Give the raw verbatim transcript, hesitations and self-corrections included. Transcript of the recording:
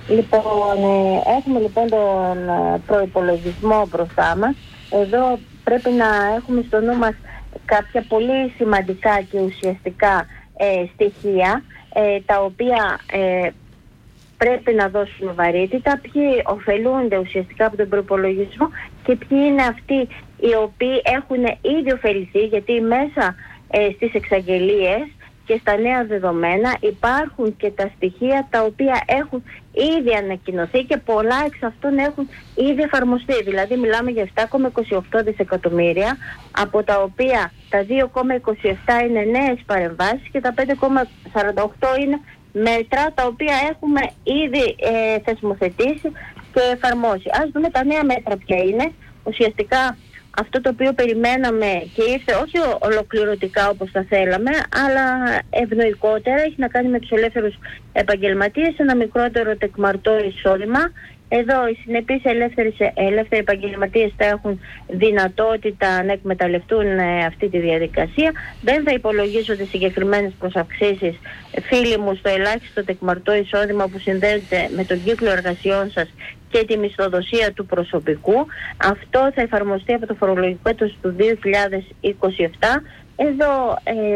Λοιπόν, ε, έχουμε λοιπόν τον προϋπολογισμό μπροστά μας. Εδώ πρέπει να έχουμε στο νου μας κάποια πολύ σημαντικά και ουσιαστικά ε, στοιχεία, ε, τα οποία ε, πρέπει να δώσουμε βαρύτητα, ποιοι ωφελούνται ουσιαστικά από τον προϋπολογισμό και ποιοι είναι αυτοί οι οποίοι έχουν ήδη ωφεληθεί, γιατί μέσα ε, στις εξαγγελίες και στα νέα δεδομένα υπάρχουν και τα στοιχεία τα οποία έχουν ήδη ανακοινωθεί και πολλά εξ αυτών έχουν ήδη εφαρμοστεί. Δηλαδή μιλάμε για επτά κόμμα είκοσι οκτώ δισεκατομμύρια, από τα οποία τα δύο κόμμα είκοσι επτά είναι νέες παρεμβάσεις και τα πέντε κόμμα σαράντα οκτώ είναι μέτρα τα οποία έχουμε ήδη ε, θεσμοθετήσει και εφαρμόσει. Ας δούμε τα νέα μέτρα ποια είναι. Ουσιαστικά αυτό το οποίο περιμέναμε και ήρθε όχι ολοκληρωτικά όπως θα θέλαμε, αλλά ευνοϊκότερα, έχει να κάνει με τους ελεύθερους επαγγελματίες, ένα μικρότερο τεκμαρτό εισόδημα. Εδώ οι συνεπείς ελεύθεροι, ελεύθεροι επαγγελματίες θα έχουν δυνατότητα να εκμεταλλευτούν ε, αυτή τη διαδικασία. Δεν θα υπολογίζονται συγκεκριμένες προσαυξήσεις, φίλοι μου, στο ελάχιστο τεκμαρτό εισόδημα που συνδέεται με τον κύκλο εργασιών σας και τη μισθοδοσία του προσωπικού. Αυτό θα εφαρμοστεί από το φορολογικό έτος του δύο χιλιάδες είκοσι επτά. Εδώ ε,